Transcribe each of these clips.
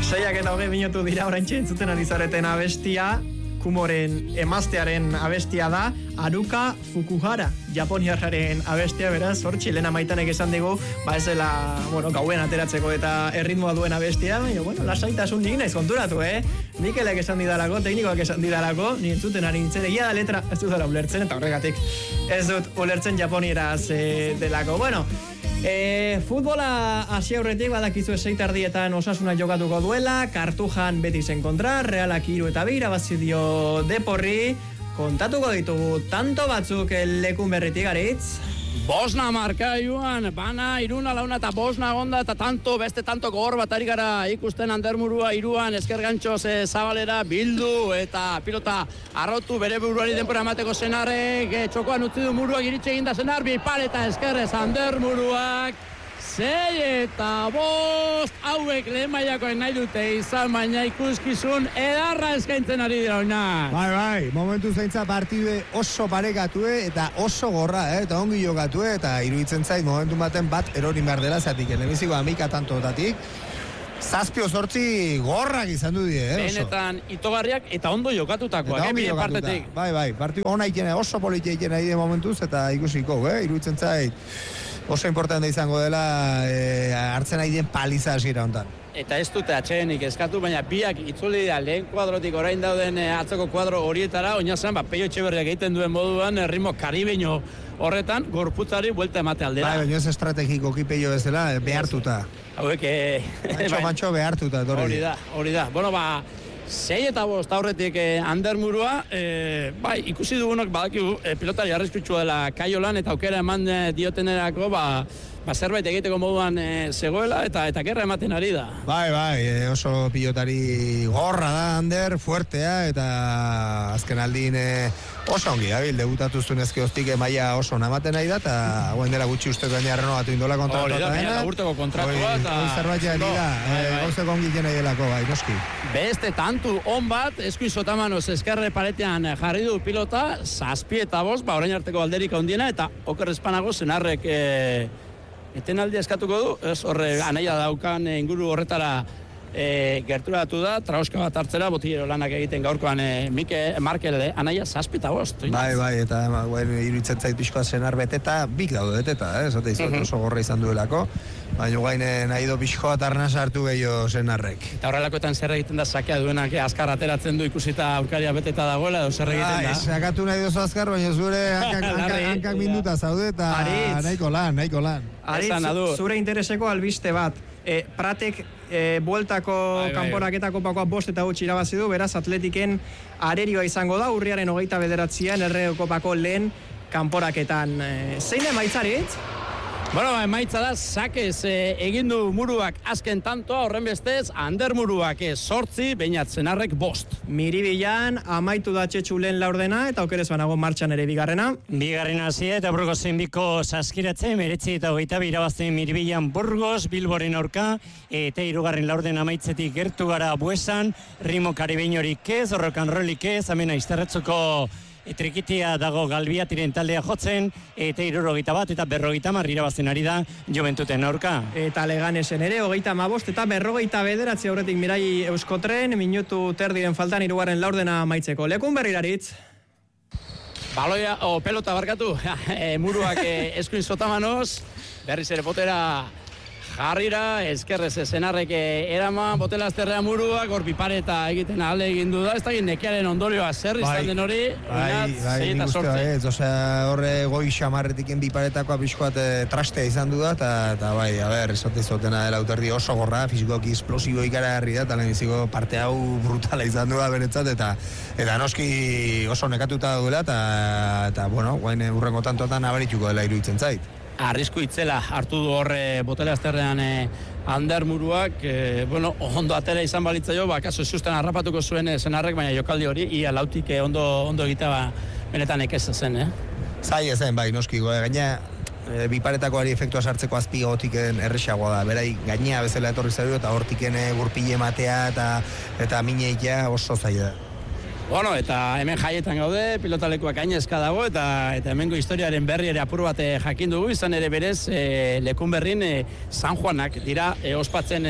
6:20 minutu dira oraintxe entzuten ari zareten abestia, Kumoren emaztearen abestia da, Haruka Fukuhara, japoniarraren abestia, beraz, hor txilena Maitanek esan digu, ez dela, gauen ateratzeko eta erritmoa duen abestia, baina, lasaitasun nik naiz konturatu, Mikelek esan didalako, teknikoak esan didalako, ni entzuten ari nintzen, egia da letra, ez dut dara ulertzen, eta horregatik ez dut ulertzen japonieraz delako. Futbola hasi aurretik badakizu 6:30 Osasuna jokatuko duela, Kartujan Betizen kontra, Realak 3-2 irabazi dio Deporri, kontatuko ditugu tanto batzuk lekun berritik Aritz. Bosna marka joan, bana, iruna, launa eta bosna gonda eta beste tanto gogor bat ari gara ikusten Andermurua iruan, esker gantxoz zabalera bildu eta pilota arrotu bere buruari denpora emateko Senarrek, txokoan utzi du Muruak iritsi eginda Senar, bipar eta eskerrez Andermuruak, 6-5, hauek lehen mailakoen nahi dute izan, baina ikuskizun edarra eskaintzen ari dira oina. Bai, momentu zaintza partide oso parekatue eta oso gorra, eta ongi jokatue, eta iruditzen zait momentu baten bat erorin behar dela zatik, lehenbiziko amika tantotatik, 7-8 gorrak izan du die, benetan itogarriak eta ondo jokatutakoak, bien partetik. Bai, partidu ona ikene, oso politia ikene ari de momentuz, eta ikusiko, iruditzen zait, oso importante izango dela hartzen ari den paliza hasiera hontan. Eta ez dute atsedenik eskatu, baina biak itzuli dira lehen kuadrotik orain dauden atzoko kuadro horietara, oinazan, Peio Etxeberriak egiten duen moduan, ritmo karibeño horretan, gorputzari buelta emate aldera. Bai, baina ez estrategiko Peio bezala, behartuta. Hauek, Mantxo behartuta. Hori da. 6-5 aurretik Andermurua, ikusi dugunok badakigu pilotari arriskutsua dela Kaiolan eta aukera eman diotenerako, zerbait egiteko moduan zegoela eta gerra ematen ari da. Bai, oso pilotari gorra da Ander, fuertea eta azken aldin oso ongi, debutatu zunezke hostik maila oso namaten nahi da, eta guen dela gutxi ustez baina renovatu indola kontratua. Hori da, baina urteko kontratua. Hori zerbait jari da, gauzeko ongi jena delako, noski. Beste tantu on bat, eskuin sotamanoz eskerre paretean jarri du pilota, 7-5, orain arteko alderik handiena, eta oker espanago Senarrek etenaldi eskatuko du, horre anaia daukan inguru horretara gerturatu da, trauska bat hartzera, botillero lanak egiten gaurkoan Markel, anaia 7-5. Bai, eta iruditzen zait pixkoa Senar beteta, bik daude beteta, esate izan oso gorra izan duelako, baina guain nahi do pixkoa tarna sartu gehiago Senarrek. Eta horrelakoetan zer egiten da sakea duenak azkar ateratzen du ikusita aurkaria beteta dagoela, edo zer egiten da? Sakatu nahi dozu azkar, baina zure hankak minduta zaude eta nahiko lan. Aritz, zure intereseko albiste bat, Pratek bueltako kanporaketako pakoa 5-8 irabazi du, beraz Atletiken arerioa izango da, urriaren 29an Errekopako lehen kanporaketan. Zein emaitzaritz? Emaitza da, sakez egin du Muruak azken tantoa, horren bestez, Andermuruak 8, bainat Senarrek 5. Miribilan amaitu da Txetxu lehen laurdena, eta okerez banago martxan ere bigarrena. Bigarrena hasia eta Burgosen biko saskiratzen, 19-22 irabazten Miribilan Burgos, Bilboren aurka, eta 3. laurden amaitzetik gertu gara Buesan, ritmo karibeñorik ez, rokanrolik ez, amena izterretzuko trikitia dago Galbiatiren taldea jotzen, eta 71 eta 50 irabazten ari da Juventuten aurka. Eta Leganesen ere, 35 eta 59 aurretik Mirai Euskotren, minutu terdiren faltan 3. laurdena amaitzeko. Lekun berriraritz. Baloia, pelota barkatu, Muruak eskuin sotamanoz, berriz ere botera jarrira, eskerrez Senarrek erama, botela azterrea Muruak, hor pipareta egiten alde egin du da, ez da nekearen ondorioa zer izan den hori, nik uste horre goi xamarretiken biparetakoa pixkoat trastea izan du da, eta esate izotena dela uterdi oso gorra, fizikoki esplosibo ikara herri da, eta lehenbiziko parte hau brutala izan du da beretzat, eta noski oso nekatuta duela, eta guain urrengo tantotan abarituko dela iruditzen zait. Arrisku itzela hartu du horre botela azterrean Andermuruak, ondo atera izan balitzaio, kaso susten harrapatuko zuen Senarrek, baina jokaldi hori, ia lautik ondo egitea benetan ekez zen, Zai ezen, noski, gaina biparetakoari efektua sartzeko azpigotiken erresagoa da, berai gainea bezala etorri zaidu, eta hortiken gurpile matea eta mineitea oso zaila da. Eta hemen jaietan gaude, pilotalekuak gainezka dago, eta hemengo historiaren berri ere apur bat jakin dugu, izan ere berez lekun berrin San Juanak dira ospatzen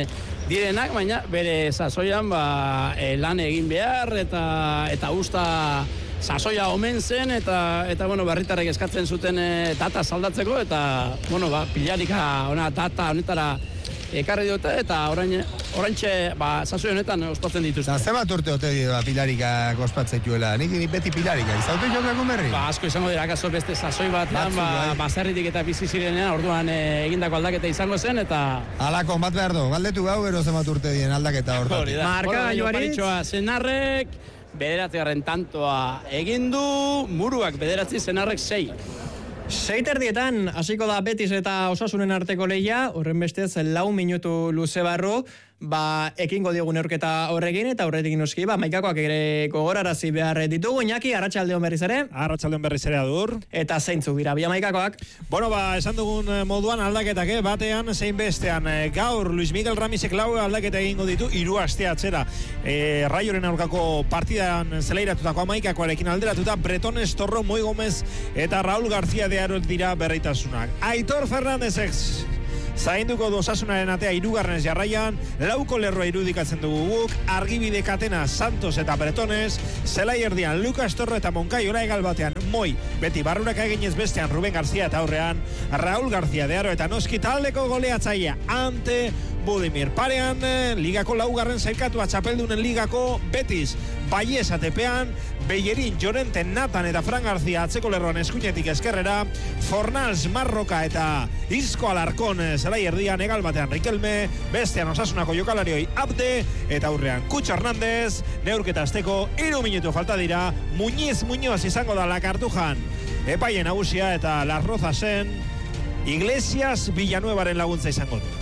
direnak, baina bere sasoian lan egin behar eta usta sasoia omen zen eta bueno, berritarrek eskatzen zuten data saldatzeko eta bueno, pilarika ona data honetara ekarri dute eta oraintxe sasoi honetan ospatzen dituzte. Da zenbat urte ote pilarika ospatzetuela? Nik beti pilarika. Izaute jokako berri? Asko izango dira, akaso beste sasoi batean, baserritik eta bizi zirenean, orduan egindako aldaketa izango zen eta... Alako, bat behar du, galdetu gau, ero zenbat urte dien aldaketa hortatik. Marka, Joaritz. Senarrek, 9. tantoa egin du, Muruak 9, Senarrek 6. 6:30 hasiko da Betis eta Osasunen arteko lehia, horren bestez 4 minutu luze barru, ekingo diogu neurketa horrekin eta horretik noski, maikakoak ere gogorarazi behar ditugu. Iñaki, arratsaldeon berriz ere. Arratsaldeon berriz ere, Adur. Eta zeintzuk dira bi maikakoak? Bueno, esan dugun moduan aldaketak, batean zein bestean. Gaur Luis Miguel Ramírezek lau aldaketa egingo ditu 3 aste atzera. Raioren aurkako partidan zelairatutako amaikakoarekin alderatuta, Bretones, Torro, Moi Gomez eta Raúl García de Aro dira berritasunak. Aitor Fernándezek zainduko du Osasunaren atea 3. jarraian, lauko lerroa irudikatzen dugu guk, Argibide Katena, Santos eta Bretones, zelai erdian Lucas Torro eta Moncayola egal batean Moi, beti barrurak eginez bestean Ruben García eta aurrean Raúl García de Aro eta noski taldeko goleatzailea Ante Budimir. Parean, ligako 4. sailkatua txapeldunen ligako Betis, Baies atepean, Bellerin, Llorente, Nathan eta Fran García atzeko lerroan eskuinetik eskerrera, Fornals, Marroka eta Isco Alarcón zelai erdian egal batean Riquelme, bestean Osasunako jokalarioi Abde eta aurrean Kutxo Hernández. Neurketa azteko 3 minutu falta dira, Muñoz izango da La Cartujan epaien nagusia eta Las Rozasen Iglesias Villanuevaren laguntza izango du.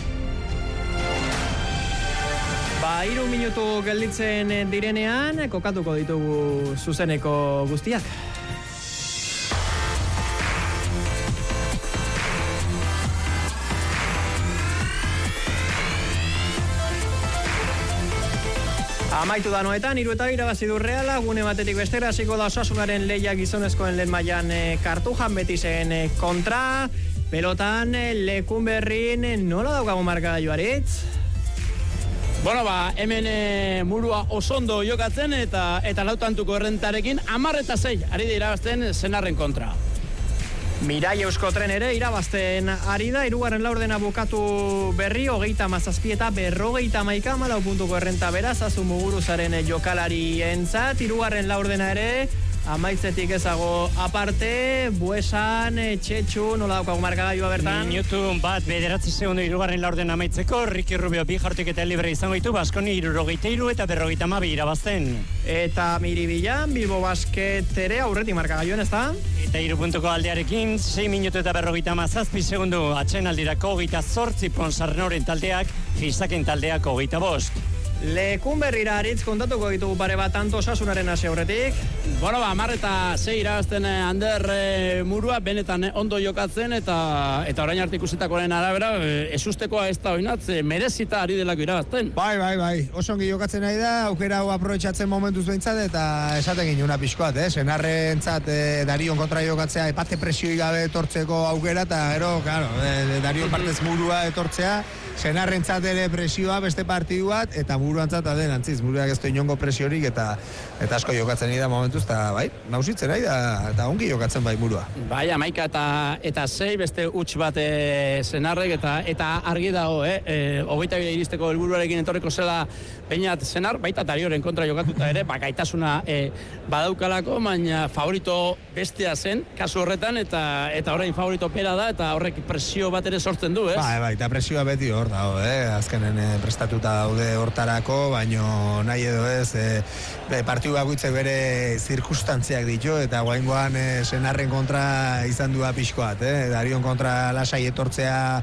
3 minutu gelditzen direnean, kokatuko ditugu zuzeneko guztiak. Amaitu da noetan, 3 irabazi du Reala, gune batetik bestera hasiko da Osasunaren lehia gizonezkoen lehen mailan Kartujan Betisen kontra, pelotan Lekunberrin nola daukagu marka Joaritz? Bueno, hemen Murua osondo jokatzen eta lautantuko errentarekin 10-6 ari da irabazten Senarren kontra. Mirai Euskotren ere irabazten ari da, 3. laurdena bukatu berri, 37 eta 51, 4 puntuko errenta beraz, Azu Muguruzaren jokalari entzat, 3. laurdena ere, amaitzetik ezago aparte, Buesan, Txetxu, nola daukagu markagailua bertan? Minutu 9 segundo 3. laurden amaitzeko, Ricky Rubio bi jartik eta libre izango ditu, Baskoni 63 eta 52 irabazten. Eta Miribilan, Bilbo Basket ere aurretik markagailuen, ez da? Eta 3 puntuko aldearekin, 6 minutu eta 57 segundo atxen aldirako 28 Ponsarnoren taldeak, Fisaken taldeak 25. Lekunberrira Aritz kontatuko ditugu pare bat tanto Osasunaren hasi aurretik. Bueno, 10-6 irabazten Ander Murua, benetan ondo jokatzen eta orain arte ikusitakoaren arabera ezustekoa ez da oinatz, merezita ari delako irabazten. Bai, oso ongi jokatzen nahi da, aukera hau aprobetxatzen momentuz behintzat eta esaten ginen una pixkoat, Senarrentzat Darion kontra jokatzea epate presioi gabe etortzeko aukera eta gero, claro, Darion partez Murua etortzea, Senarrentzat ere presioa beste partidu bat eta Muruantzat aden antziz, Muruak ez du inongo presiorik eta asko jokatzen nahi da momentuz eta bai, nausitzen nahi da eta ongi jokatzen bai Murua. Bai, 11 eta 6 beste huts bat Senarrek eta argi dago, 22 iristeko helburuarekin etorriko zela Peñat Senar, baita Darioren kontra jokatuta ere, gaitasuna badaukalako, baina favorito bestea zen, kasu horretan, eta orain favorito pera da, eta horrek presio bat ere sortzen du, ez? Bai, eta presioa beti hor dago, azkenen prestatuta daude hortarako, baino nahi edo ez, partidu bakoitzek bere zirkustantziak ditu, eta guaingoan Senarren kontra izan dua pixkoat, Darion kontra lasai etortzea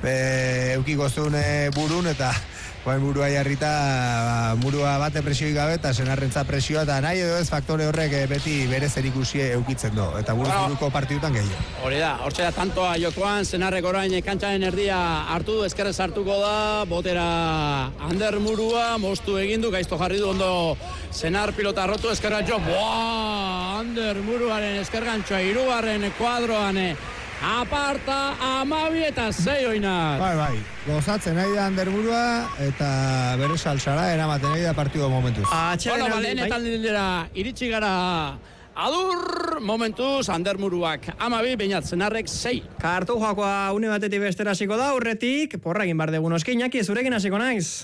eukiko zuen burun, eta Murua jarrita, Murua bate presioi gabe eta Senarrentza presioa eta nahi edo ez faktore horrek beti bere zerikusi eukitzen do eta buruko partidutan gehiago. Hori da, hortxe da tantoa jokoan, Senarrek orain kantxaren erdia hartu du, eskerrez hartuko da, botera Ander Murua, moztu egindu, gaizto jarri du ondo Senar pilota rotu, eskerra jo, Ander Muruaren eskergantxoa, 3. kuadroan aparta 12 eta 6 oinat. Bai, gozatzen nahi da Anderburua eta bere salsara eramaten nahi da partido momentuz. Bueno, lehenetan dira, iritsi gara adur momentuz Andermuruak 12, Beñat Zenarrek 6. Kartujakoa une batetik bestera hasiko da, aurretik, porra egin bar dugu noski, Iñaki, zurekin hasiko naiz.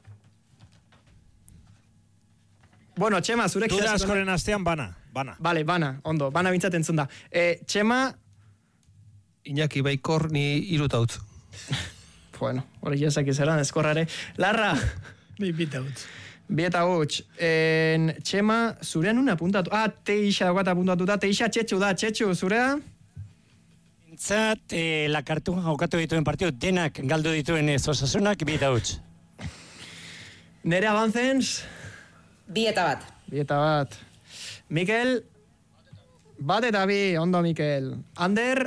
Bueno, Txema, zurekin hasiko naiz. Askoren astean bana. Vale, bana, ondo, bana bintzat entzun da. Txema... Iñaki baikor ni 3 utz. Bueno, hori jazak izan, eskorrare. Larra! Ni 2 utz. 2 utz. Txema, zurean una apuntatu. Teixa daukat apuntatuta. Teixa Txetxu da. Txetxu, zurea? Entzat, la Kartuja jokatu dituen partio denak galdu dituen Osasunak 2 utz. Nere Abanzens? 2-1. 2-1. Mikel? 1-2, ondo Mikel. Ander?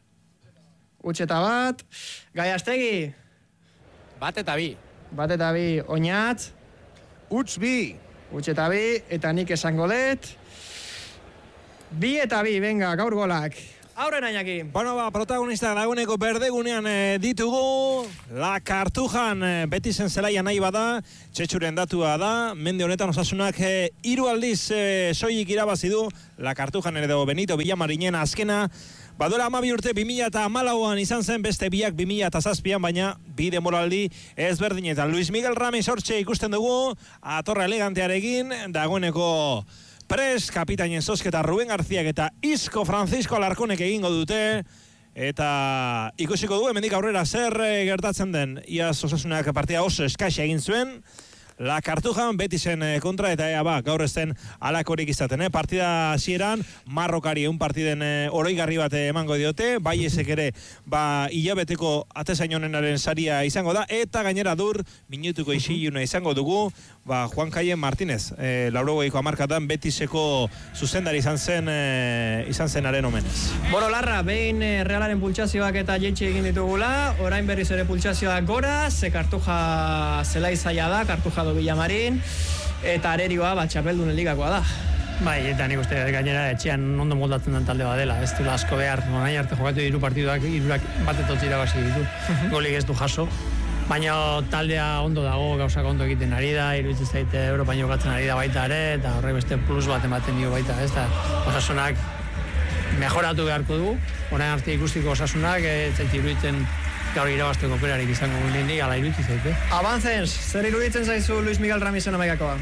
1-1. Gaiastegi? 1-2. 1-2. Oñatz? 2. 1-2. Eta nik esango dut. 2-2, venga, gaur golak. Aurren Iñaki. Bueno, protagonista laguneko berdegunean ditugu. La Kartujan beti zen zelaia nahi bada, Txetxuren datua da, mende honetan Osasunak 3 aldiz soilik irabazi du. La Kartujan edo Benito Villamarinen azkena. Badola 12 urte 2014an izan zen, beste biak 2007an, baina bi demoraldi ezberdinetan. Luis Miguel Ramis hortxe ikusten dugu, atorra elegantearekin, dagoeneko prest, kapitainen zozketa Ruben Garziak eta Isco Francisco Alarkonek egingo dute, eta ikusiko du, hemendik aurrera zer gertatzen den. Iaz Osasunak partida oso eskaxa egin zuen, La Kartujan beti zen kontra eta gaur ez zen alakorik izaten. Partida hasieran Marrokari partiden oroigarri bat emango diote, bai ezek ere hilabeteko atezain honenaren saria izango da, eta gainera dur minutuko isiluna izango dugu, Juan Kaien Martínez, 80ko hamarkatan betiseko zuzendari izan zenaren omenez. Bueno, Larra, behin Realaren pultsazioak eta jeitsi egin ditugula, orain berriz ere pultsazioak gora, ze Kartuja zela izaila da, Kartuja do Villamarin, eta arerioa txapeldun ligakoa da. Bai, eta nik uste gainera etxean ondo moldatzen den talde badela, ez duela asko behar, nahi arte jokatu 3 partiduak, 3 batetotz irabazi ditu, golik ez du jaso. Baina taldea ondo dago, gauzak ondo egiten ari da, iruditzen zaite Europan jokatzen ari da baita ere, eta horrek beste plus bat ematen dio baita, ez da Osasunak mejoratu beharko du, orain arte ikustiko Osasunak, zaite iruditzen gaur irabazteko perarik izango gurenik, ala iruditzen zaite. Abanzens, zer iruditzen zaizu Luis Miguel Ramisen amaikakoa?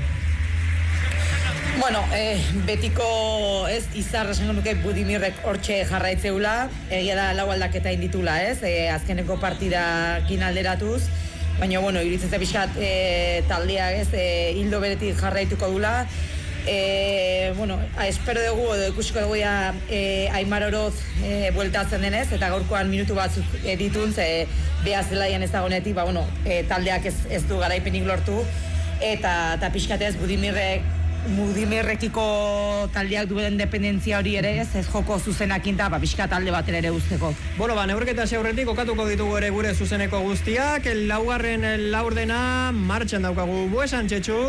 Bueno, betiko ez izar esango nuke Budimirrek hortxe jarraitzeula, egia da 4 aldaketa inditula, ez? Azkeneko partidakin alderatuz, baina, bueno, iruditzen pixkat taldeak, ez? Hildo beretik jarraituko dula. Bueno, espero dugu, edo ikusiko dugu Aimar Oroz bueltatzen denez, eta gaurkoan minutu batzuk ditun, behaz zelaian ez dagoenetik, bueno, taldeak ez du garaipenik lortu, eta pixkatez Budimirrekiko taldeak duen dependentzia hori ere ez joko zuzenakin da, pixka talde bat ere usteko. Bueno, neurketa aurretik kokatuko ditugu ere gure zuzeneko guztiak, laugarren laurdena martxan daukagu Buesan Txetxu.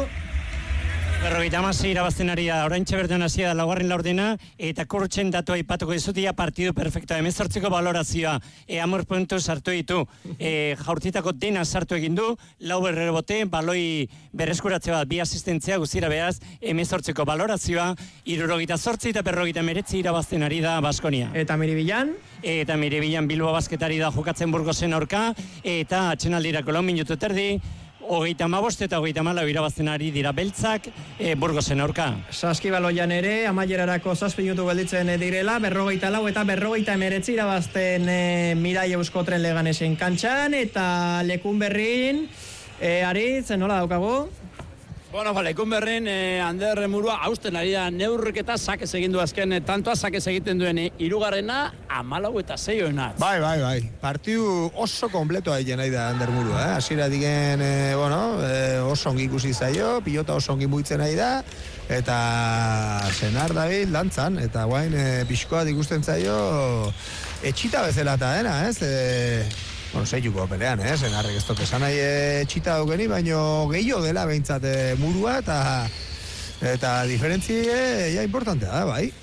56 irabazten ari da, orain txeberten hasia da laugarren laurdena, eta kurtsen datu aipatuko dizutia partidu perfecta, 18ko balorazioa, amor puntu sartu ditu, jaurtitako dena sartu egin du, 4 rebote, baloi berreskuratze bat, 2 asistentzia guztira behaz, 18ko balorazioa, 78 eta 59 irabazten ari da Baskonia. Eta Miribilan? Eta Miribilan Bilbo basketari da jokatzen Burgosen aurka, eta atxenaldirako 4 minutu terdi, 35 eta 34 irabazten ari dira beltzak Burgosen aurka. Saskibaloian ere, amaierarako 7 minutu gelditzen direla, 44 eta 59 irabazten Mirai Euskotren Leganesen kantxan, eta Lekun Berrin, Aritz, nola daukagu? Bueno, Lekun Berrin, Ander Murua, hausten ari da neurriketa sakez egin du azken, tantoa sakez egiten duen hirugarrena 14 eta 6 oinat. Bai. Partiu oso kompletoa egin nahi da Ander Murua, hasiera digen, oso ongi ikusi zaio, pilota oso ongi muitzen nahi da, eta Senar David lantzan, eta guain pixkoat ikusten zaio etxita bezala eta dena, ez? Zeituko pelean, Senarrek ez dut esan nahi etxita daukeni, baino gehiago dela behintzat Murua, eta diferentzi importantea da, bai.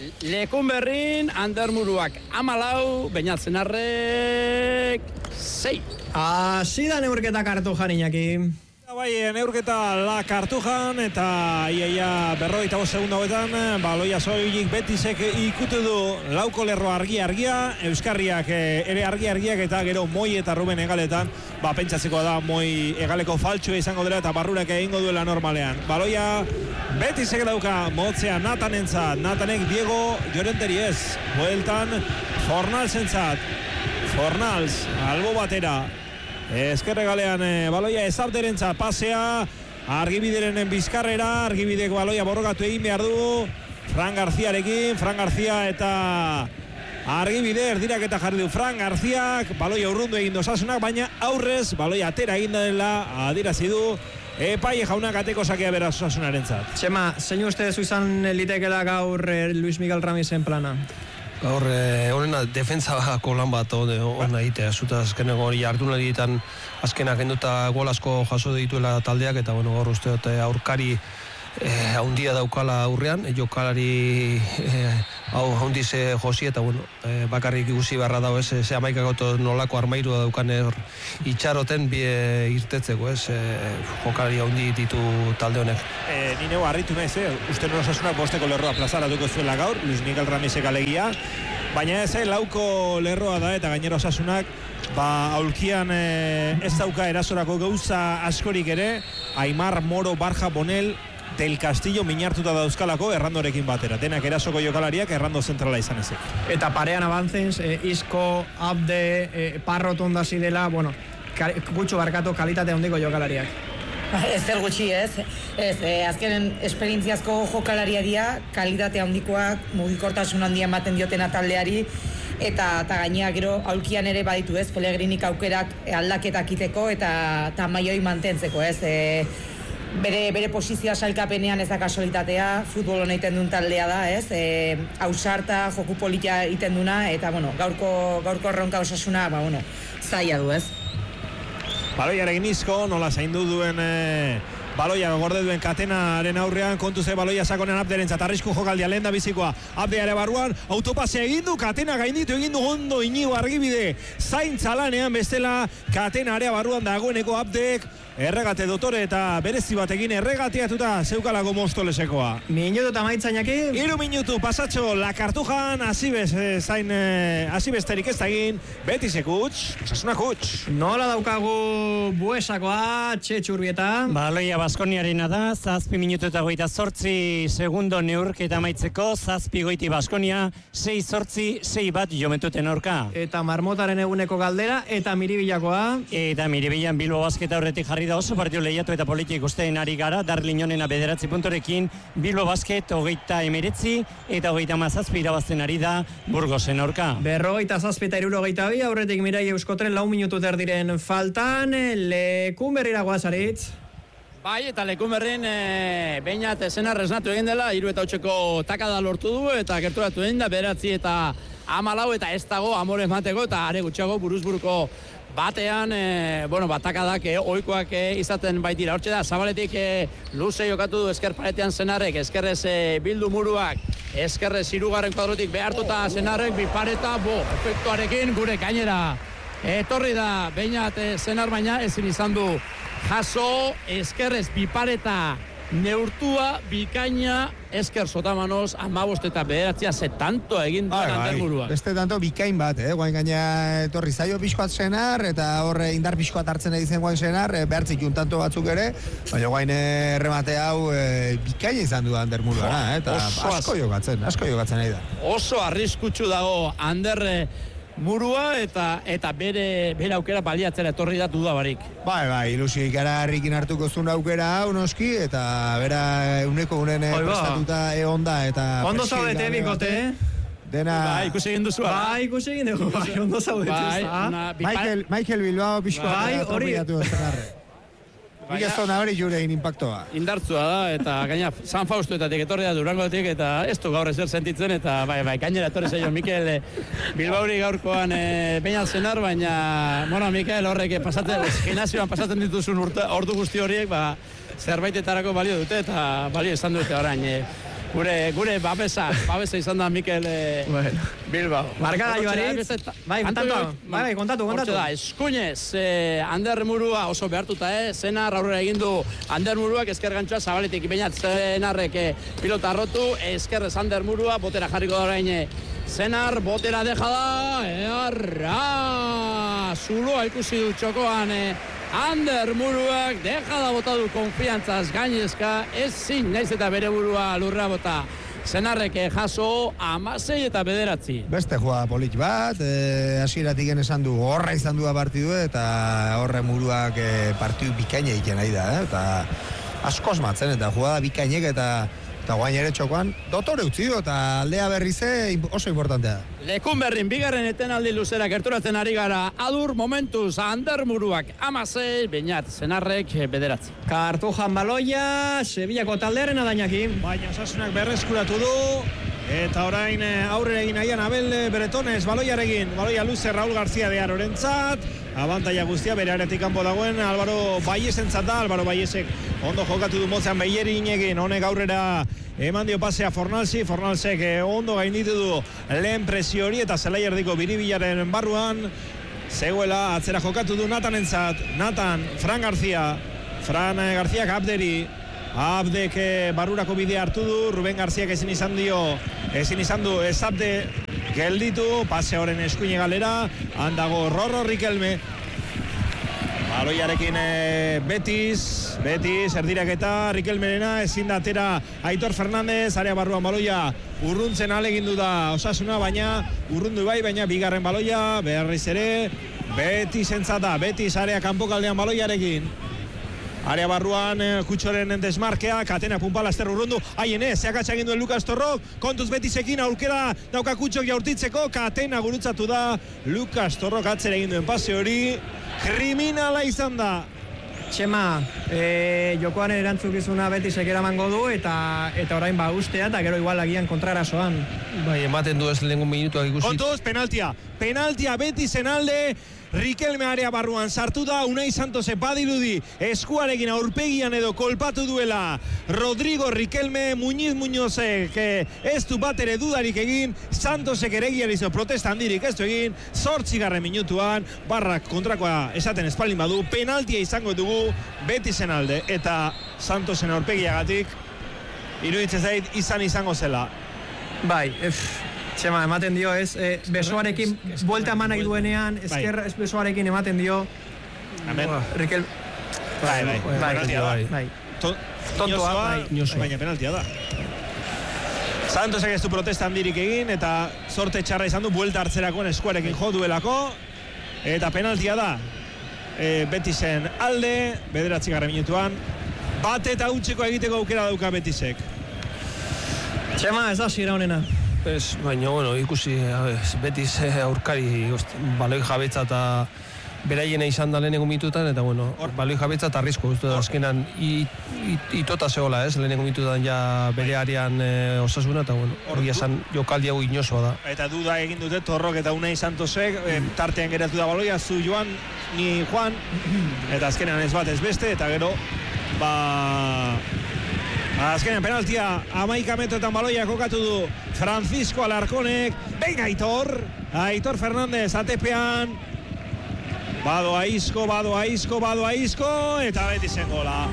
Lekunberrin, Andermuruak 14, Beñat Zenarrek 6. Hasi da neurketa Kartujan, Iñaki. Bai, neurketa La Kartujan eta iaia 45 segundo hauetan baloia soilik Betisek ikutu du lauko lerro argia, Euskarriak ere argiak eta gero Moi eta Ruben Egaletan pentsatzekoa da Moi Egaleko faltsua izango dela eta Barrurak egingo duela normalean. Baloia Betisek dauka motzea Natanek Diego Llorenteri ez. Bueltan Fornalsentzat. Fornals albo batera. Ezkerre galean baloia ezabderentzat pasea, Argibideren bizkarrera, Argibidek baloia borrokatu egin behar du, Fran Garzia eta Argibide erdirak eta jarri du Fran Garziak, baloia urrundu egin Osasunak, baina aurrez baloia atera egin dela adierazi du Epai jaunak ateko sakea beraz Osasunarentzat. Txema, zein uste zu izan litekela gaur Luis Miguel Ramisen plana? Gaur, horrena, defensako lan bat hona egitea, zuta azkeneko hori jardunarietan azkenak enduta gol asko jaso dituela taldeak, eta bueno, gaur uste dut aurkari haundia daukala aurrean, jokalari haundiz josi, eta bueno, bakarrik ikusi barra dago ez, ze amaikakoto nolako armairua daukan itxaroten irtetzeko ez, jokalari haundi ditu talde honek. Nineo harritu naiz, uste Osasunak bosteko lerroa plazaratuko zuela gaur, Luis Miguel Ramizek alegia, baina ez, lauko lerroa da eta gainera Osasunak aulkian ez dauka erasorako gauza askorik ere, Aimar, Moro, Barja, Bonel, Del Castillo minartuta dauzkalako Errandorekin batera. Denak erasoko jokalariak Errando zentrala izan ezik. Eta parean abantzens, Isco, Abde, Parro tondasi dela, bueno, gutxo barkatu kalitate handiko jokalariak. Ez zer gutxi ez, azkenen esperientziazko jokalaria dira, kalitate handikoak, mugikortasun handia ematen diotena taldeari, eta gainea gero aulkian ere baditu ez, Pelegrinik aukerak aldaketak iteko eta maioi mantentzeko ez, bere posizioa sailkapenean ez da kasualitatea, futbol hona iten duen taldea da, ez? Ausarta, joku politia iten duna, eta, bueno, gaurko erronka Osasuna, zaila du, ez? Baloiarekin Isco, nola zaindu duen baloia gorde duen Katenaren aurrean, kontu ze baloia sakonean Abderentzat, arrisku jokaldia lehen da bizikoa, Abdeare barruan, autopasea egin du, Katena gainditu egin du ondo Iñigo Argibide, zaintza lanean bestela, Katena area barruan dagoeneko Abdeek, erregate dotore eta berezi batekin erregateatuta zeukalako Mostolesekoa. Minutu eta maitzainak 3 minutu pasatxo La Kartujan, azibesterik ez da egin, Betisek huts, Osasunak huts. Nola daukagu Buesakoa, Txetxurbieta? Baloia Baskoniarena da, 7 minutu eta 28 segundo neurketa amaitzeko, 7 goiti Baskonia, 6-6 bat Juventusen aurka. Eta Marmotaren eguneko galdera, eta Miribilakoa? Eta Miribilan Bilbo Basketa horretik jarri da oso partidu lehiatu eta politik ikusten ari gara, Darlinonena 9 puntorekin, Bilbo Basket 39 eta 37 irabazten ari da Burgosen aurka. 57 eta 62, aurretik Mirai Euskotren 4 minutu terdiren faltan, Lekunberrira goazaritz. Bai, eta Lekunberrin Beñat Zenarrek esnatu egin dela, 3 eta 8ko takada lortu du, eta gerturatu egin da, 9 eta 14 eta ez dago amore emateko, eta are gutxiago buruzburuko batean, batakadak ohikoak izaten baitira. Hortxe da, Zabaletik luze jokatu du esker paretean Zenarrek, eskerrez bildu muruak, eskerrez 3. kuadrotik behartuta Zenarrek, bipareta, efektuarekin gure gainera. Etorri da, Beñat Zenar baina ezin izan du jaso, eskerrez bipareta neurtua, bikaina, esker Sotamanoz, 15 eta 9 ze tanto egin duen Andermuruak. Beste tanto bikain bat, guain gaina etorri zaio pixkoat Zenar, eta horre indar pixkoat hartzen egin zen guain Zenar, behartzik juntanto batzuk ere, baina guain remate hau bikaina izan du Andermuruara, eta asko jokatzen nahi da. Oso arriskutsu dago Ander murua eta bere aukera baliatzera etorri da dudabarik. Bai, ilusio ikararrikin hartuko zuen aukera hau noski, eta bera uneko unen prestatuta onda, eta... Ondo zaudete, bikote, Dena... Bai, ikusi egin duzu, bai, ikusi egin dugu, bai, ondo zaudete, Michael Bilbao pixkoa, bai, hori... Nik ez tona hori jure egin impactoa. Indartzua da, eta gaina San Faustuetatik etorri da Durangotik, eta ez du gaur ezer sentitzen, eta bai, gainera etorri zaio Mikel Bilbauri gaurkoan Beñat Zenar, baina, Mikel horrek gimnasioan pasatzen dituzun ordu guzti horiek, zerbaitetarako balio dute, eta balio izan dute orain. Gure babesa izan da Mikel Bilbao. Markagailuari. Bai, kontatu. Hortxe da, eskuinez, Ander Murua oso behartuta, Zenar aurrera egin du Ander Muruak, ezker gantzua zabaletik, bainat Zenarrek pilota arrotu, ezkerrez Ander Murua, botera jarriko da orain Zenar, botera deja da, zuloa ikusi du txokoan, Ander Muruak deja da bota du konfiantzaz gainezka, ezin naiz eta bere burua lurra bota. Zenarrek jaso 16 eta 9. Beste joa polit bat, hasieratik esan du horra izan du partidu eta horre Muruak partidu bikaina egiten nahi da, eta askoz matzen eta joa bikainek eta guain ere txokoan dotore utzi du eta aldea berrize oso importantea da. Lekun berrin, bigarren etenaldi luzera gerturatzen ari gara, adur momentuz Ander Muruak 16, bainat Zenarrek 9. Kartujan baloia, Sevillako taldearen adainaki. Baina Osasunak berreskuratu du, eta orain aurrera egin nahian Abel Bretones baloiarekin, baloia luze Raúl García de Arorentzat, abantaia guztia bere aretik kanpo dagoen Álvaro Bayesentzat da, Álvaro Bayesek ondo jokatu du motzean Beillerinekin, honek aurrera eman dio pasea Fornalsek ondo gainditu du lehen presio hori eta zelai erdiko biribilaren barruan zegoela atzera jokatu du Natanentzat, Fran Garziak Abdek barrurako bidea hartu du, Ruben Garziak ezin izan du Abde gelditu, pase horren eskuine galera, handago Rorro Riquelme, baloiarekin Betis, erdiraketa, Riquelmerena, ezin da atera Aitor Fernández, area barruan baloia, urruntzen alegindu da Osasuna, baina urrundu baina bigarren baloia, berriz ere, Betis entzata, Betis area kanpokaldean baloiarekin. Area barruan Kutxoren desmarkea, Katena Pumpala Ester urrundu, haien zeakatxa egin duen Lukas Torrok, kontuz Betisekin aurkera dauka Kutxok jaurtitzeko, Katena gurutzatu da, Lukas Torrok atzera egin duen pase hori, kriminala izan da. Txema, jokoan erantzukizuna Betisek eramango du eta orain ustea eta gero igual agian kontrarasoan. Bai, ematen du ez lehengo minutuak ikusi. Kontuz, penaltia Betisen alde, Riquelme area barruan sartu da, Unai Santose badirudi eskuarekin aurpegian edo kolpatu duela Rodrigo Riquelme, Muñozek ez du bat ere dudarik egin, Santosek ere egiarizo protesta handirik ez du egin, 8. minutuan, barrak kontrakoa esaten espaldin badu, penaltia izango dugu Betisen alde, eta Santosen aurpegiagatik iruditzen zait izango zela. Bai, Txema, ematen dio, besoarekin buelta eman nahi duenean, ezker besoarekin ematen dio. Riquel... Bai. Tontoa, baina penaltia da. Santosek ez du protesta handirik egin, eta sorte txarra izan du, buelta hartzerakoan eskuarekin jo duelako, eta penaltia da. Betisen alde, 9. minutuan, bat eta utxeko egiteko aukera dauka Betisek. Txema, ez da zira honena. Baina, ikusi Betis aurkari baloi jabetza eta beraiena izan da lehenengo minututan, eta baloi jabetza eta arrisko, azkenan itota zegoela, lehenengo minututan ja bere arean Osasuna, eta hori esan jokaldi hau inosoa da. Eta duda egin dute Torrok eta Unai Santosek, tartean geratu da baloia, zu Joan, ni Juan, eta azkenan ez bat ez beste, eta gero, azkenean penaltia 11 metroetan baloia kokatu du Francisco Alarconek, venga Aitor Fernández atepean, bado aizko, eta Betisen gola,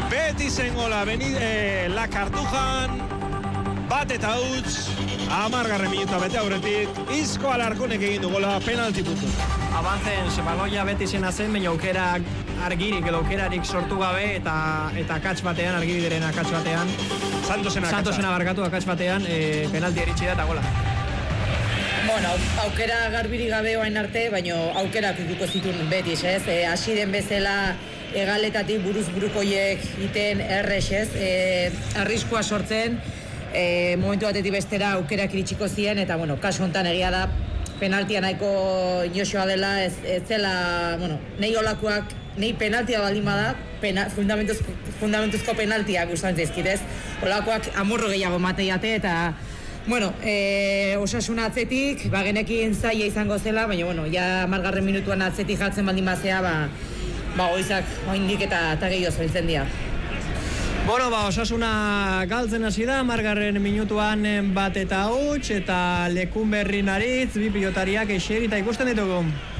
La Cartujan, bat eta utz, 10. minutua bete aurretik, Izko Alarconek egin du gola, penalti puntu. Abantzen, baloia Betisen zen, baina aukera argirik edo aukerarik sortu gabe eta akats batean, argibideren akats batean, Santosena barkatu akats batean, penalti eritsi da eta gola. Bueno, aukera garbirik gabe oain arte, baina aukerak ikuko zituen Betis, hasiren bezala egaletatik buruz burukoiek iten errex, arriskua sortzen, momentu batetik bestera aukerak iritsiko ziren, eta kasu honetan egia da, penaltia nahiko inosoa dela, ez zela, nahi olakoak, nahi penaltia baldin bada, fundamentuzko penaltiak gustatzen zaizkit, ez? Olakoak amurro gehiago mateiate, eta Osasuna atzetik, genekin zaila izango zela, baina, ja 10. minutuan atzetik jatzen baldin bazea, oizak oindik eta gehiago zaitzen dira. Bueno, Osasuna galtzen hasi da, 10. minutuan 1-0 eta Lekunberri Naritz, bi pilotariak eserita ikusten ditugu.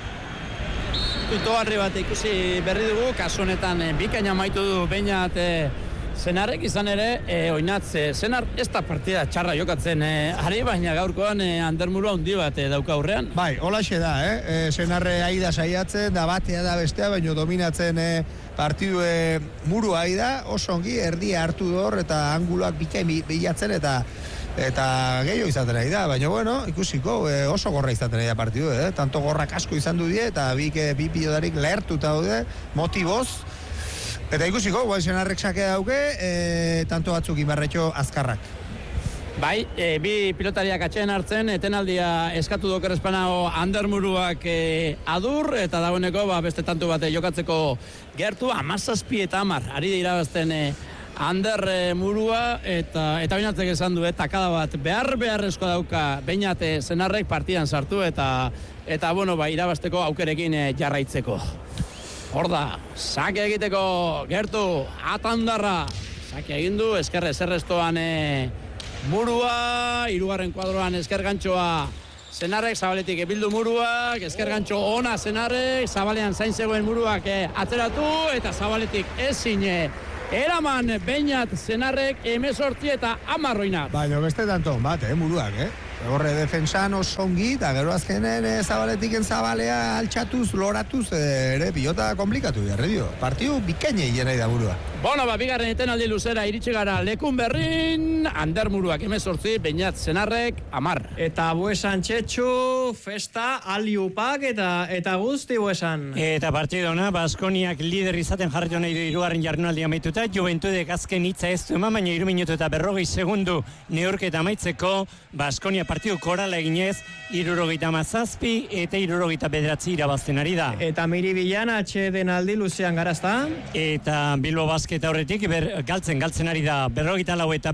Itoarri bat ikusi berri dugu, kasu honetan bikaina amaitu du Beñat Senarrek izan ere, oinatz, Senar ez da partida txarra jokatzen ari, baina gaurkoan Andermuru handi bat dauka aurrean. Bai, holaxe da, Senarre aida saiatzen, da batea da bestea, baina dominatzen partidu murua aida, oso ongi, erdia hartu dor, eta anguloak bikain bilatzen, eta gehiago izaten ari da, baina bueno, ikusiko, oso gorra izaten ari da partidu, tanto gorrak asko izan du die, eta bi pilotarik lehertuta daude, motiboz, eta ikusiko, Senarrek sake dauke, tanto batzuk ibarretxo azkarrak. Bai, bi pilotariak atxeen hartzen, etenaldia eskatu doker espanao Andermuruak adur, eta dagoeneko beste tanto bat jokatzeko gertu, 17 eta 10, ari da irabazten Ander murua, eta Beñatek esan du, takada bat beharrezko dauka Beñat Senarrek partidan sartu, eta bueno, irabazteko aukerekin jarraitzeko. Hor da, sake egiteko gertu, Atandarra, sake egin du, eskerre zerrestoan murua, 3. kuadroan esker gantxoa Senarrek, zabaletik bildu muruak, esker gantxo ona Senarrek, zabalean zain zegoen muruak atzeratu, eta zabaletik ezin eraman Beñat Senarrek 18 eta 10 roinat. Baina beste tanto bat, muruak, Horre defensan osongi, eta gero azkenen zabaletiken zabalea altxatuz, loratuz, ere pilota komplikatu jarri dio. Partiu bikaine hienai da burua. Bueno, bigarren etenaldi luzera iritsi gara Lekunberrin, Ander muruak 18, Beñat Senarrek 10. Eta Buesan Txetxu, festa, aliupak eta guzti Buesan. Eta partidu ona, Baskoniak lider izaten jarritu nahi du 3. jardunaldia amaituta, Juventudek azken hitza ez du eman, baina 3 minutu eta 40 segundu neurketa amaitzeko, Baskonia partidu korala eginez, 77 eta 79 irabazten ari da. Eta Miribilan atxeden aldi luzean garazta. Eta Bilbo Basketa horretik galtzen ari da 44 eta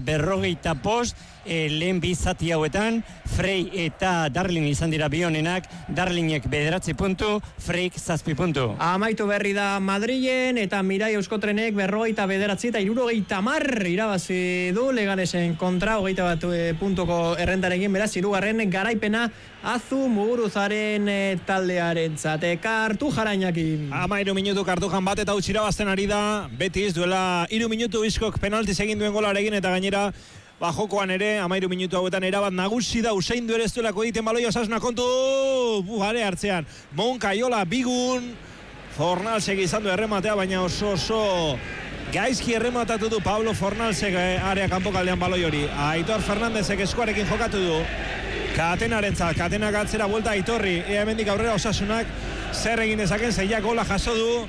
45 lehen bizati hauetan, Frey eta Darling izan dira bionenak, Darlingek 9 puntu, Freyk 7 puntu. Amaitu berri da Madrilen eta Mirai Euskotrenek 49 eta 70 irabazi du Leganesen kontra 21 puntuko errentarekin, beraz 3. garaipena Azu Muguruzaren taldearen zateka hartu jarainakin. 13 minutu kartujan bat eta utxira bazten ari da, Betis duela 3 minutu bizkok penaltiz egin duen golarekin, eta gainera jokoan ere, 13 minutu hauetan erabat nagusi da, usain du ere ez duelako egiten baloi Osasuna kontu, are hartzean, Monkaiola, Bigun, Fornalsek izan du errematea, baina oso gaizki errematatu du Pablo Fornalsek area kanpokaldean baloi hori. Aitor Fernandezek eskuarekin jokatu du, Katenarentzat, Katenak atzera buelta Aitorri, hemendik aurrera Osasunak zer egin dezaken, zeiak gola jaso du,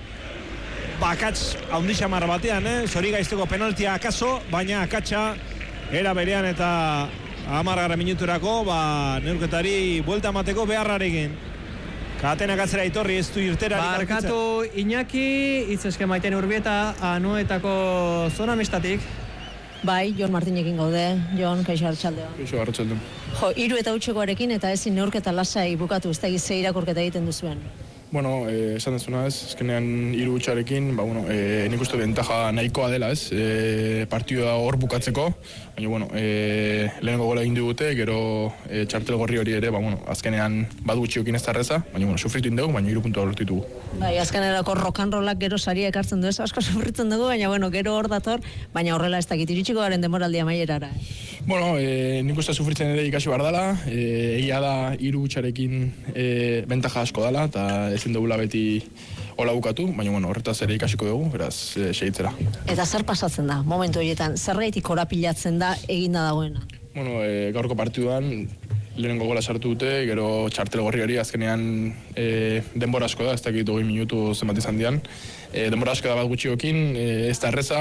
akats haundixamar batean, zori gaizteko penaltia akaso, baina akatsa era berean eta 10. minuturako, neurketari buelta emateko beharrarekin. Katenak atzera Aitorri, ez du irterari. Barkatu Iñaki, itzeske Maiten Urbieta, Anoetako zona mistatik. Bai, Jon Martinekin gaude, Jon, kaixo hartxaldeon. Kaixo hartxaldeon. 3 eta utxekoarekin eta ezin neurketa lasai bukatu, ez da ze irakurketa egiten duzuen. Bueno, esan dezuna ez, ezkenean 3 utxarekin, nik uste bentaja nahikoa dela ez, partidua hor bukatzeko, baina, lehenengo gola egin dugute, gero txartel gorri hori ere, azkenean badu gutxiokin ez da erreza, baina, sufritu indugu, baina 3 puntua lortu ditugu. Bai, azkenerako rock-and-rollak gero saria ekartzen du ez, asko sufritzen dugu, baina, gero hor dator, baina horrela ez dakit iritsiko garen demoraldia maierara. Bueno, nik uste sufritzen ere ikasi behar dela, egia da 3 utxarekin bentaja asko dela, eta ezin dugula beti hola bukatu, baina horretaz ere ikasiko dugu, beraz segitzera. Eta zer pasatzen da, momentu horietan, zergaitik korapilatzen da eginda dagoena? Bueno, gaurko partiduan lehenengo gola sartu dute, gero txartel gorri hori azkenean denbora asko da, ez dakit 20 minutu zenbat izan dian. Denbora asko da bat gutxiokin, ez da erreza,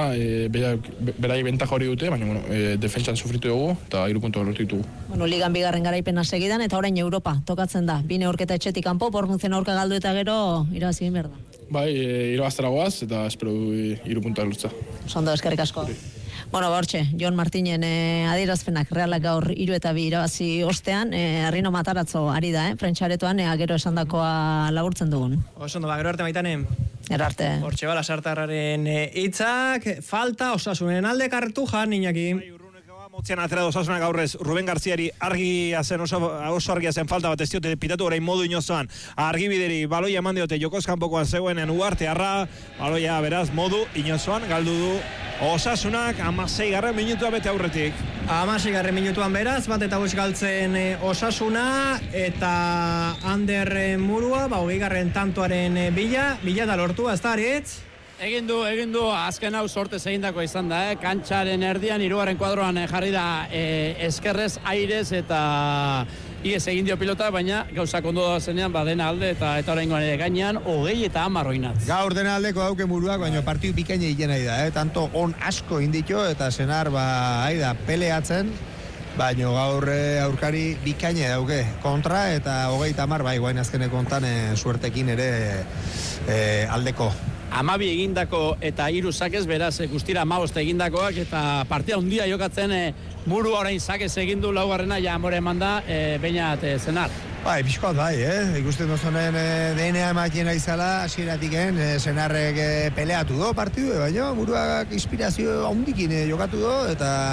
berai bentaja hori dute, baina defentsan sufritu dugu eta 3 puntua lortu ditugu. Ligan 2. garaipena segidan eta orain Europa tokatzen da. 2 neurketa etxetik kanpo, Pormuzen aurka galdu eta gero irabazi egin behar da. Bai, irabaztera goaz eta espero 3 puntua lortza. Ondo, eskerrik asko. Hortxe, Jon Martinen adierazpenak Realak gaur 3 eta 2 irabazi ostean, Arrino Mataratzo ari da, prentxaretoan, gero esandakoa laburtzen dugun. Oso ondo, gero arte Maitane. Erarte. Hortxe bala sartarraren hitzak, falta Osasunen alde Kartujan, Iñaki. Motzian atera Osasunak aurrez Ruben Garziari argia zen, oso argia zen falta bat ez diote pitatu orain modu inozoan. Argibideri baloia eman diote Jokoz kanpokoan zegoenen Ugarte arra, baloia beraz modu inozoan galdu du Osasunak 16. minutua bete aurretik. 16. minutuan beraz, bat eta gutxi galtzen Osasuna eta Ander Murua, 20. tantoaren bila da lortua, ez da Aritz? Egin du, azken hau sortez egindako izan da, kantxaren erdian, 3. kuadroan jarri da eskerrez, airez eta iez egin dio pilota, baina gauzak ondo da zenean, dena alde eta oraingoan ere gainean, 20 eta 10 oinatz. Gaur dena aldeko dauke Muruak, baina partiu bikaina egin nahi da, tanto on asko inditio eta Senar aida peleatzen, baina gaur aurkari bikaina dauke kontra eta 20 eta 10, guain azkeneko ontan suertekin ere aldeko. 12 egindako eta 3 sakez, beraz guztira 15 egindakoak eta partia handia jokatzen Muru orain sakez egin du laugarrena ja amore eman da Beñat Senar. Bai, pixkoat bai, ikusten dozonen DNA emakien aizala, hasieratik Senarrek peleatu do partidu, baina Muruak inspirazio handikin jokatu do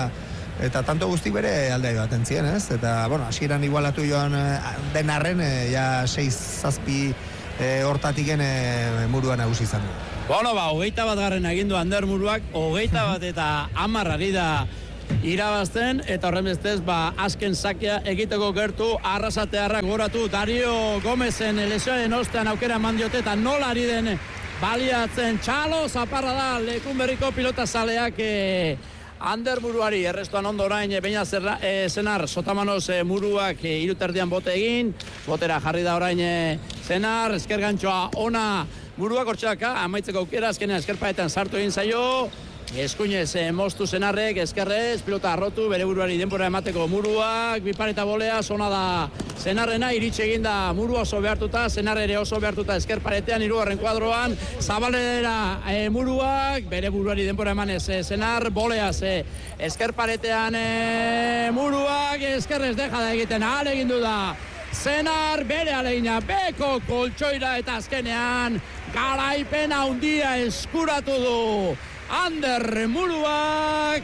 eta tanto guztik bere aldea baten zien, ez? Eta, bueno, hasieran igualatu joan den arren, ja 6-7 hortatiken Muruan nagusi izan du. Bueno, 21 garren egindu Ander Muruak, 21 eta 10 ari da irabazten, eta horren bestez, azken sakia egiteko gertu, Arrasatearrak goratu, Dario Gomezen lesioaren ostean aukera eman diote, eta nola ari den baliatzen, txalo, zaparra da, Lekunberriko pilota zaleak Ander Muruari, errestuan ondo orain, Beñat Senar, Sotamanoz Muruak 3 erdian bote egin, botera jarri da orain Senar, esker gantxoa ona Muruak hortxaka, amaitzeko aukera, azkenean eskerpaetan sartu egin zaio, eskuinez moztu Senarrek, eskerrez, pilota arrotu, bere buruari denbora emateko Muruak, bipareta bolea, zona da Senarrena, iritsi egin da Murua oso behartuta, Senar ere oso behartuta eskerparetean, 3. kuadroan, Zabalera Muruak, bere buruari denbora emanez Senar, boleaz eskerparetean Muruak, eskerrez deja da egiten, egin du da Senar, bere aleina, beko koltsoira eta azkenean garaipena handia eskuratu du Ander Muruak,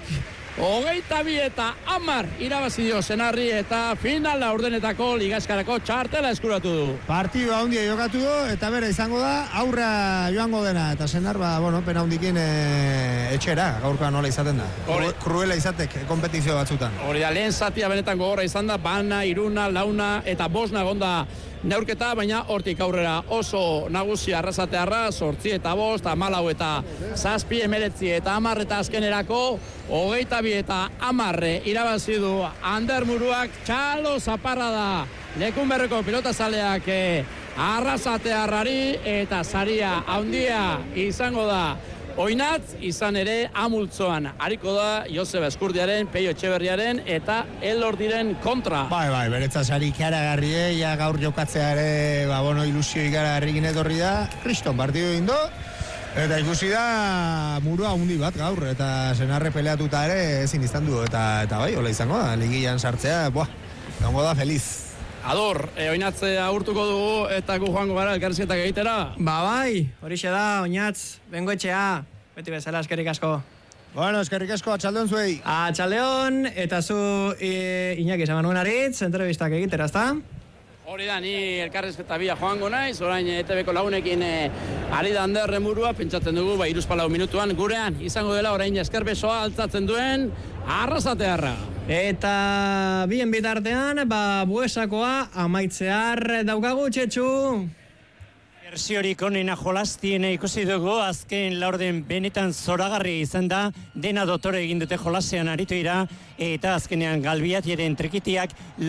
22 eta 10 irabazi dio Senarri eta final laurdenetako ligaskarako txartela eskuratu du. Partidua handia jokatu du eta bere izango da aurra joango dena eta Senar pena handikin etxera gaurkoa nola izaten da. Kruela izatek kompetizio batzutan. Hori da, lehen zatia benetan gogorra izan da, bana, iruna, launa eta bosna gonda neurketa, baina hortik aurrera oso nagusi Arrasatearra, 8 eta 5, 14 eta 7, 19 eta 10 eta azkenerako 22 eta 10 irabazi du Ander Muruak, txalo zaparra da Lekunberriko pilota zaleak Arrasatearrari eta saria handia izango da Oinatz, izan ere amultzoan hariko da Joseba Eskurdiaren, Peio Etxeberriaren eta Elordiren kontra. Bai, beretzat sari ikaragarri, ja gaur jokatzea ere, ilusio ikaragarri etorri da, kriston partidu indo, eta ikusi da Murua handi bat gaur, eta Senarre peleatuta ere ezin izan du, eta bai, hola izango da, ligian sartzea, gango da feliz. Ador, Oinatz agurtuko dugu eta gu joango gara elkarrizketak egitera. Bai, horixe da, Oinatz, bengoetxea, beti bezala eskerrik asko. Bueno, eskerrik asko, atxaldeon zuei. Atxaldeon, eta zu Iñaki Samanuen Aritz, entrevistak egitera, ezta? Hori da, ni elkarrizketa bia joango naiz, orain ETV-ko lagunekin ari da Ander Murua, pentsatzen dugu, 3-4 minutuan, gurean izango dela orain eskerbesoa altzatzen duen Arrasatearra. Eta bien bitartean, Buesakoa amaitzear daukagu, Txetxu. Bersiorik onena jolastiena ikusi dugu, azken laurden benetan zoragarri izan da, dena dotore egin dute jolasean aritu ira, eta azkenean Galbiatiaren trekitiak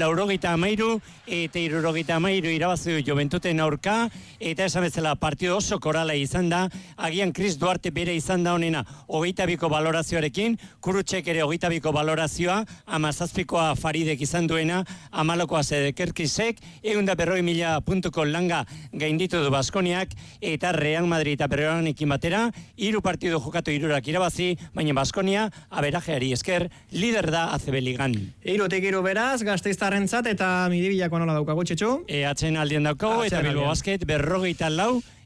83 eta 73 irabazi du Joventuten aurka, eta esan bezala partido oso korala izan da, agian Chris Duarte bere izan da honena 22ko balorazioarekin, Kurutxek ere 22ko balorazioa, 17koa Faridek izan duena, 14koa Zedekerkisek, 140.000 puntuko langa gainditu du Baskoniak, eta Real Madrid eta Peroanekin batera, 3 partido jokatu 3 irabazi, baina Baskonia aberajeari esker lider da ACB Ligan. 3-3 beraz, Gasteiztarrentzat eta Midibilako nola daukagu, Txetxu? Atzen aldien daukagu, eta Bilbo Basket 54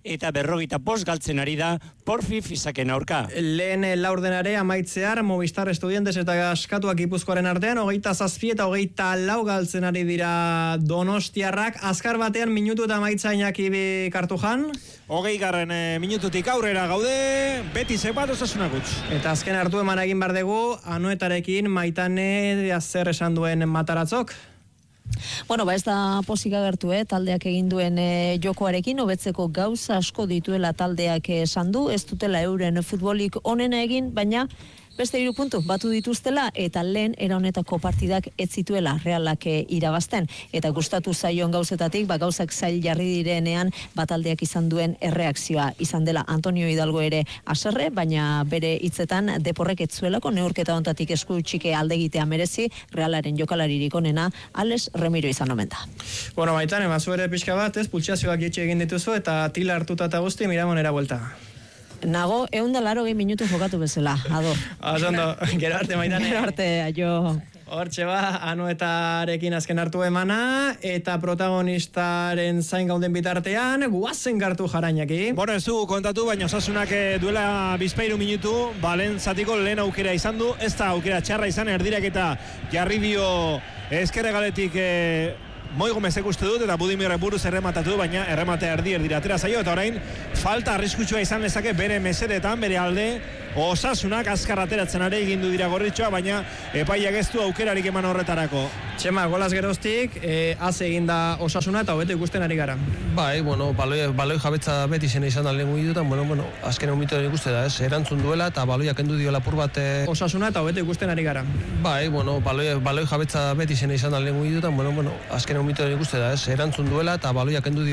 eta 45 galtzen ari da Porfi Fisaken aurka. Lehen laurdenare amaitzear Movistar Estudiantes eta Askatuak Gipuzkoaren artean 27 eta 24 galtzen ari dira Donostiarrak. Azkar batean minutu eta amaitza Iñaki Kartujan. 20. Minututik aurrera gaude, Betisek bat Osasunak huts. Eta azken hartu eman egin bar dugu Anoetarekin Maitane zer esan duen Mataratzok. Bueno, ez da pozik agertu, taldeak egin duen jokoarekin, hobetzeko gauza asko dituela taldeak esan du, ez dutela euren futbolik onena egin, baina beste 3 puntu batu dituztela eta lehen era honetako partidak ez zituela Realak irabazten. Eta gustatu zaion gauzetatik, gauzak zail jarri direnean bataldeak izan duen erreakzioa izan dela Antonio Hidalgo ere haserre, baina bere hitzetan Deporrek ez zuelako neurketa hontatik esku txike aldegitea merezi, Realaren jokalaririk onena Alex Remiro izan omen da. Bueno, Maitane, bazu ere pixka bat, pultsazioak jetxe egin dituzu eta tila hartuta eta guzti Miramonera buelta. Nago, 180 minutu jokatu bezala, ador. Osondo, gero arte Maitane. Gero arte, aio. Hortxe Anoetarekin azken hartu emana, eta protagonistaren zain gauden bitartean, guazen gartu Jarainaki. Bueno, ez du kontatu, baina Osasunak duela bizpairu minutu, balen zatiko lehen aukera izan du, ez da aukera txarra izan, erdirak eta Jarribio ezkerre galetik Moi Gomezek uste dut eta Budimirrek buruz errematatu, baina errematea erdira atera zaio eta orain falta arriskutsua izan lezake bere mesedetan, bere alde Osasunak azkar ateratzen are egin du dira gorritxoa, baina epaiak ez du aukerarik eman horretarako. Txema, golaz geroztik, az egin da Osasuna eta hobeto ikusten ari gara. Bai, bueno, baloi jabetza beti zen izan alde mugidutan, bueno, azken egun mitoren ikuste da, erantzun duela eta baloiak endu dio lapur bat... Osasuna eta hobeto ikusten ari gara. Bai, bueno, baloi jabetza beti zen izan alde mugidutan, bueno, azken egun mitoren ikuste da, erantzun duela eta baloiak endu dio